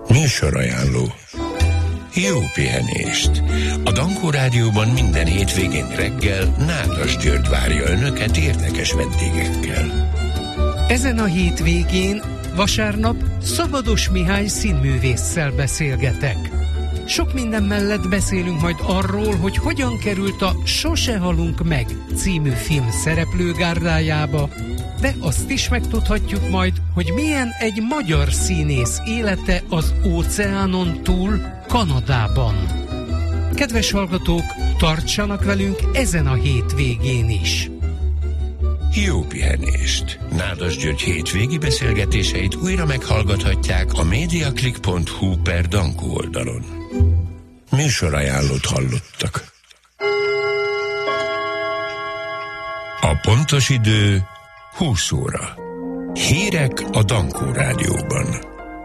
Műsorajánló. Jó pihenést! A Dankó Rádióban minden hétvégén reggel Nádas György várja önöket érdekes vendégekkel. Ezen a hétvégén vasárnap Szabados Mihály színművésszel beszélgetek. Sok minden mellett beszélünk majd arról, hogy hogyan került a Sose halunk meg című film szereplőgárdájába, de azt is megtudhatjuk majd, hogy milyen egy magyar színész élete az óceánon túl, Kanadában. Kedves hallgatók, tartsanak velünk ezen a hétvégén is! Jó pihenést! Nádas György hétvégi beszélgetéseit újra meghallgathatják a mediaclick.hu/Dankó oldalon. Műsorajánlót hallottak. A pontos idő 20 óra. Hírek a Dankó Rádióban.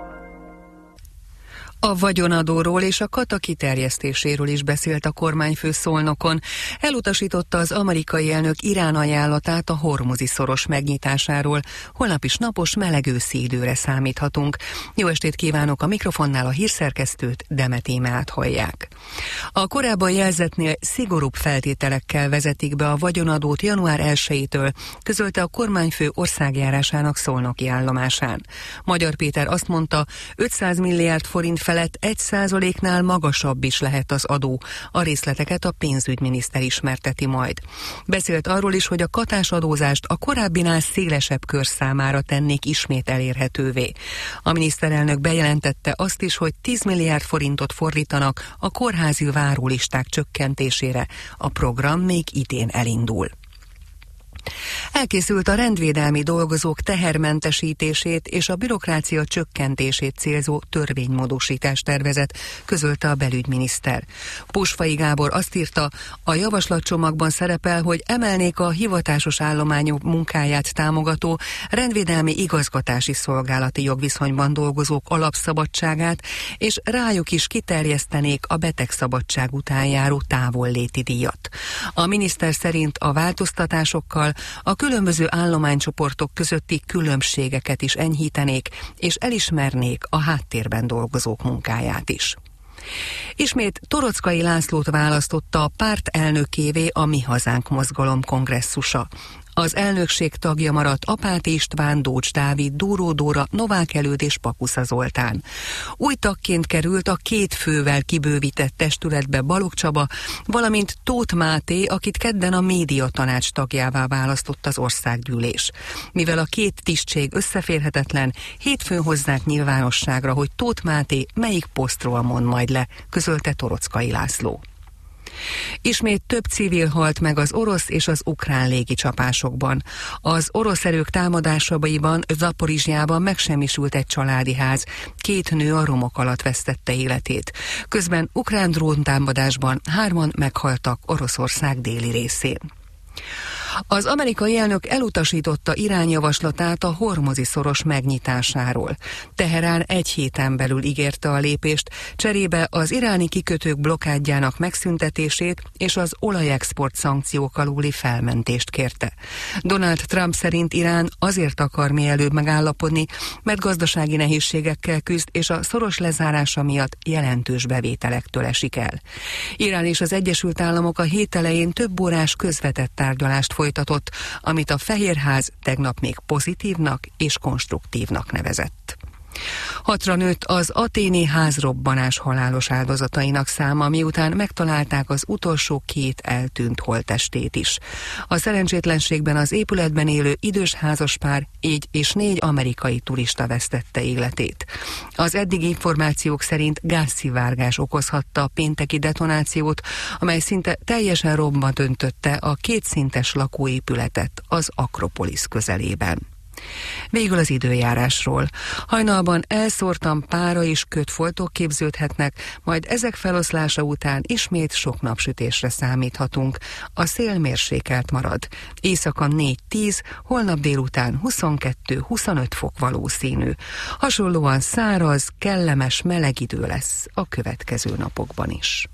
A vagyonadóról és a kata kiterjesztéséről is beszélt a kormányfő Szolnokon. Elutasította az amerikai elnök Irán ajánlatát a Hormuzi-szoros megnyitásáról. Holnap is napos, meleg őszi időre számíthatunk. Jó estét kívánok, a mikrofonnál a hírszerkesztőt, Demet Émeát hallják. A korábban jelzetnél szigorúbb feltételekkel vezetik be a vagyonadót január 1-től, közölte a kormányfő országjárásának szolnoki állomásán. Magyar Péter azt mondta, 500 milliárd forint felett 1%-nál magasabb is lehet az adó. A részleteket a pénzügyminiszter ismerteti majd. Beszélt arról is, hogy a katás adózást a korábbinál szélesebb kör számára tennék ismét elérhetővé. A miniszterelnök bejelentette azt is, hogy 10 milliárd forintot fordítanak a kórházi várólisták csökkentésére. A program még idén elindul. Elkészült a rendvédelmi dolgozók tehermentesítését és a bürokrácia csökkentését célzó törvénymódosítás tervezet, közölte a belügyminiszter. Pusfai Gábor azt írta, a javaslatcsomagban szerepel, hogy emelnék a hivatásos állományok munkáját támogató rendvédelmi igazgatási szolgálati jogviszonyban dolgozók alapszabadságát, és rájuk is kiterjesztenék a betegszabadság után járó távolléti díjat. A miniszter szerint a változtatásokkal a különböző állománycsoportok közötti különbségeket is enyhítenék, és elismernék a háttérben dolgozók munkáját is. Ismét Toroczkai Lászlót választotta a párt elnökévé a Mi Hazánk mozgalom kongresszusa. Az elnökség tagja maradt Apáti István, Dócs Dávid, Dóró Dóra, Novák Előd és Pakusza Zoltán. Új tagként került a 2 fővel kibővített testületbe Balogh Csaba, valamint Tóth Máté, akit kedden a médiatanács tagjává választott az országgyűlés. Mivel a 2 tisztség összeférhetetlen, hétfőn hozzák nyilvánosságra, hogy Tóth Máté melyik posztról mond majd le, közölte Toroczkai László. Ismét több civil halt meg az orosz és az ukrán légicsapásokban. Az orosz erők támadásaiban Zaporizsjában megsemmisült egy családi ház, 2 nő a romok alatt vesztette életét. Közben ukrán dróntámadásban 3-an meghaltak Oroszország déli részén. Az amerikai elnök elutasította Irán javaslatát a Hormuzi-szoros megnyitásáról. Teherán 1 héten belül ígérte a lépést, cserébe az iráni kikötők blokkádjának megszüntetését és az olajexport szankciók aluli felmentést kérte. Donald Trump szerint Irán azért akar mielőbb megállapodni, mert gazdasági nehézségekkel küzd, és a szoros lezárása miatt jelentős bevételektől esik el. Irán és az Egyesült Államok a hét elején több órás közvetett tárgyalást folytatott, amit a Fehérház tegnap még pozitívnak és konstruktívnak nevezett. 6-ra nőtt az athéni házrobbanás halálos áldozatainak száma, miután megtalálták az utolsó 2 eltűnt holttestét is. A szerencsétlenségben az épületben élő idős házaspár, így és 4 amerikai turista vesztette életét. Az eddigi információk szerint gázszivárgás okozhatta a pénteki detonációt, amely szinte teljesen romba döntötte a 2 szintes lakóépületet az Akropolisz közelében. Végül az időjárásról. Hajnalban elszórtan pára és kötfoltok képződhetnek, majd ezek feloszlása után ismét sok napsütésre számíthatunk. A szél mérsékelt marad. Éjszakon 4-10, holnap délután 22-25 fok valószínű. Hasonlóan száraz, kellemes, meleg idő lesz a következő napokban is.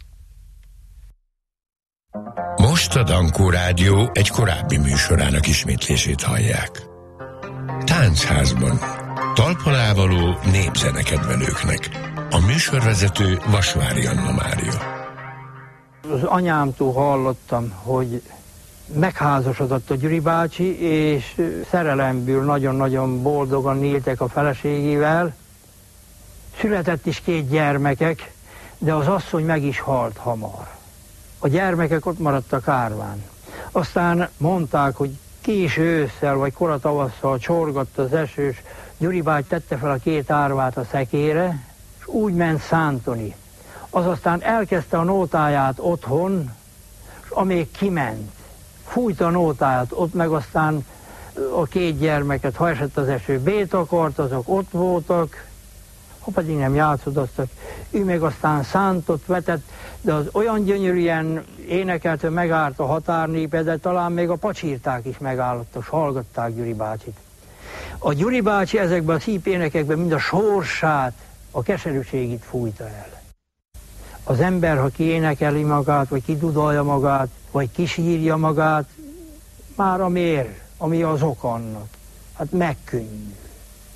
Most a Dankó Rádió egy korábbi műsorának ismétlését hallják. Táncházban talpon ávaló népzenekedvelőknek. A műsorvezető Vasvári Anna Mária. Az anyámtól hallottam, hogy megházasodott a Gyuri bácsi, és szerelemből nagyon-nagyon boldogan éltek a feleségével. Született is 2 gyermekek, de az asszony meg is halt hamar. A gyermekek ott maradtak árván. Aztán mondták, hogy késő ősszel vagy kora tavasszal csorgott az esős, Gyuri bácsi tette fel a 2 árvát a szekére, és úgy ment szántoni. Az aztán elkezdte a nótáját otthon, és amíg kiment, fújta a nótáját, ott meg aztán a 2 gyermeket, ha esett az eső, bétakart, azok ott voltak, ha pedig nem játszodoztak, ő meg aztán szántott, vetett, de az olyan gyönyörűen énekelt, hogy megállt a határnépe, de talán még a pacsirták is megállottak, és hallgatták Gyuri bácsit. A Gyuri bácsi ezekben a szép énekekben mind a sorsát, a keserűségét fújta el. Az ember, ha kiénekeli magát, vagy kidudolja magát, vagy kisírja magát, már a mér, ami az ok annak, hát megkönnyű.